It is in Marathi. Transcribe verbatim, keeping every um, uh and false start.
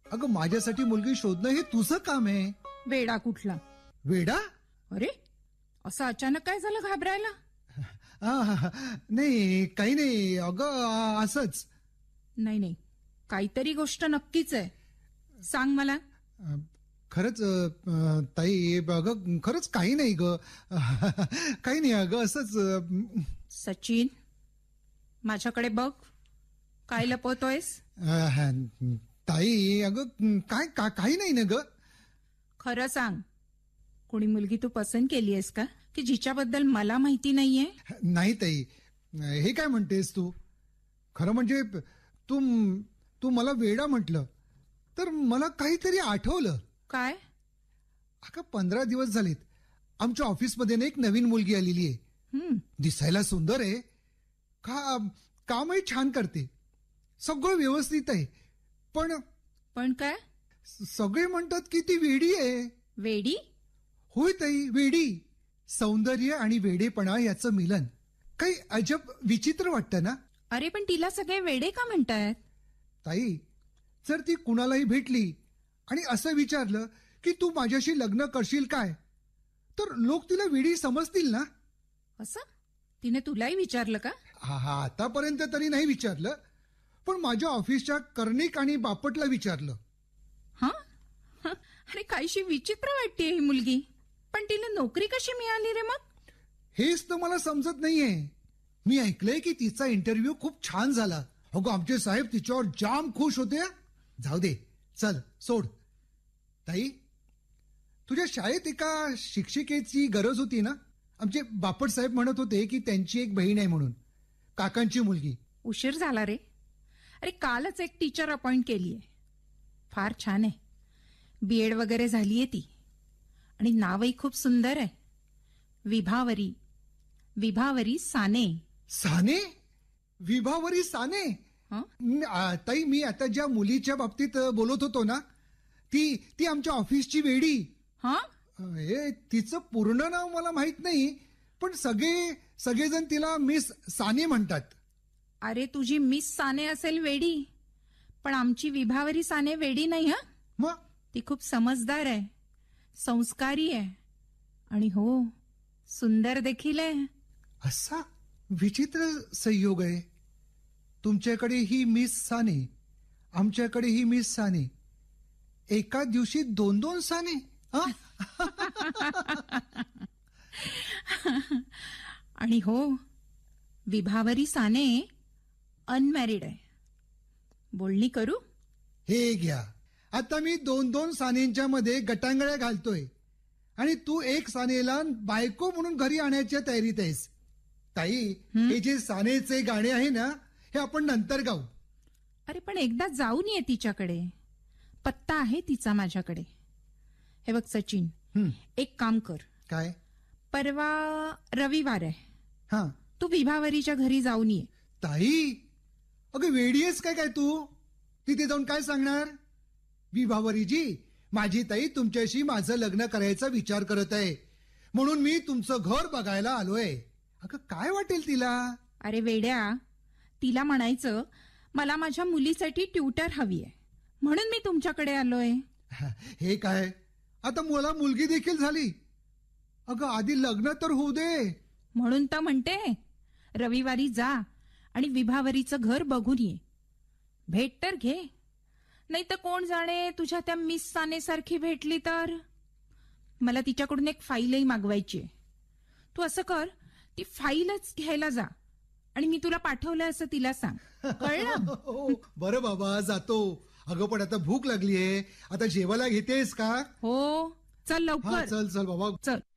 अगं माझ्यासाठी मुलगी शोधणं हे तुझं काम आहे. वेडा कुठला? वेडा? अरे असं अचानक काय झालं घाबरायला? आ, नाही काही नाही अगं असंच. नाही नाही काहीतरी गोष्ट नक्कीच आहे. सांग मला. अ, खरंच अ, ताई अगं खरंच काही नाही ग. काही नाही अगं असंच. अ, सचिन माझ्याकडे बघ. काय लपवतोयस? अ, ताई अगं काय का, काही नाही ना ग. खरं सांग. कोणी मुलगी तू पसंत केली आहेस का की जिच्याबद्दल मला माहिती नाहीये? नाही ताई हे काय म्हणतेस तू? खरं म्हणजे तू तू मला वेडा म्हटलं तर मला काहीतरी आठवलं. काय? अगं पंधरा दिवस झालेत आमच्या ऑफिसमध्ये ना एक नवीन मुलगी आलेली आहे. हम्म. दिसायला सुंदर आहे. का कामही छान करते. सगळं व्यवस्थित आहे. पण पण काय? सगळे म्हणतात की ती वेडी आहे. वेडी? होय ताई वेडी. सौंदर्य आणि वेडेपणा याचं मिलन काही अजब विचित्र वाटतं ना. अरे पण तिला सगळे वेडे का म्हणतायत? ताई जर ती कुणालाही भेटली आणि असं विचारलं की तू माझ्याशी लग्न करशील काय तर लोक तिला वेडी समजतील ना. असं तिने तुलाही विचारलं का? हा हा आतापर्यंत तरी नाही विचारलं. पण माझ्या ऑफिसच्या कर्णिक आणि बापटला विचारलं. हा. अरे काहीशी विचित्र वाटते ही मुलगी. पण तिला नोकरी कशी मिळाली रे मग? हेच तर मला समजत नाहीये. मी ऐकलंय की तिचा इंटरव्ह्यू खूप छान झाला. अगं आमचे साहेब तिच्यावर जाम खुश होते. जाऊ दे चल सोड. ताई तुझ्या शाळेत एका शिक्षिकेची गरज होती ना. आमचे बापट साहेब म्हणत होते की त्यांची एक बहीण आहे म्हणून. काकांची मुलगी. उशीर झाला रे. अरे कालच एक टीचर अपॉइंट केली आहे. फार छान आहे. बीएड वगैरे झालीये ती. आणि नावही खूप सुंदर आहे. विभावरी. विभावरी साने. साने? विभावरी साने? हं? आ, ताई मी आता ज्या मुलीच्या बाबतीत बोलत होतो ना ती ती आमच्या ऑफिसची वेडी. हा. हे तिचं पूर्ण नाव मला माहित नाही पण सगळे सगळेजण तिला मिस साने म्हणतात. अरे तुझी मिस साने असेल वेडी पण आमची विभावरी साने वेडी नाही. हा. मग ती खूप समजदार आहे. संस्कारी आहे. आणि हो सुंदर देखील आहे. असा विचित्र संयोग आहे. तुमच्याकडे ही मिस साने आमच्याकडे ही मिस साने. एका दिवशी दोन दोन साने. आणि हो विभावरी साने अनमॅरिड आहे. बोलणी करू? हे घ्या. आता मी दोन दोन सानेंच्या मध्ये गटांगळ्या घालतोय आणि तू एक सानेला बायको म्हणून घरी आणायच्या तयारीत आहेस. ताई हे जे सानेचे गाणे आहे ना हे आपण नंतर गाऊ. अरे पण एकदा जाऊन ये तिच्याकडे. पत्ता आहे तिचा माझ्याकडे. हे बघ सचिन हं, एक काम कर. काय? परवा रविवार आहे. हा तू विभावरीच्या घरी जाऊन ये. ताई अगं वेडी आहेस काय काय तू? तिथे जाऊन काय सांगणार? विभावरीजी माझी ताई तुमच्याशी माझं लग्न करायचा विचार करत आहे म्हणून मी तुमचं घर बघायला आलोय. अगं काय वाटेल तिला? अरे वेड्या तिला म्हणायचं मला माझ्या मुलीसाठी ट्युटर हवी आहे म्हणून मी तुमच्याकडे आलोय. हे काय आता मला मुलगी देखील झाली. अगं आधी लग्न तर होऊ दे. म्हणून तर म्हणते रविवारी जा आणि विभावरीचं घर बघून ये. भेट तर घे. नाही तर कोण जाणे तुझ्या त्या मिस साने सारखी भेटली तर. मला तिच्याकडून एक फाईलही मागवायची आहे. तू असं कर ती फाईलच घ्यायला जा आणि मी तुला पाठवलंय असं तिला सांग. कळलं? बरं बाबा जातो. अगं पण आता भूक लागलीये. आता जेवायला घेतेस का? हो चल हा लवकर. चल चल बाबा. चल.